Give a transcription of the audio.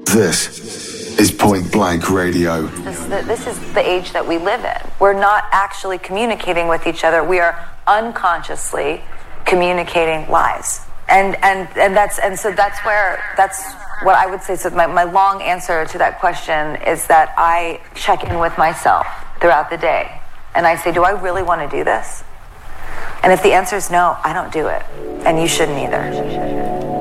This is Point Blank Radio. This is the age that we live in. We're not actually communicating with each other. We are unconsciously communicating lies. And so that's what I would say. So my long answer to that question is that I check in with myself throughout the day. And I say, do I really want to do this? And if the answer is no, I don't do it. And you shouldn't either.